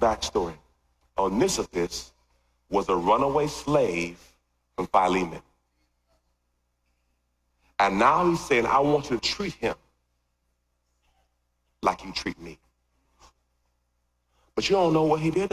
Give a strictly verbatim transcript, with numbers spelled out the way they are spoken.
backstory. Onesiphorus was a runaway slave from Philemon. And now he's saying, I want you to treat him like you treat me. But you don't know what he did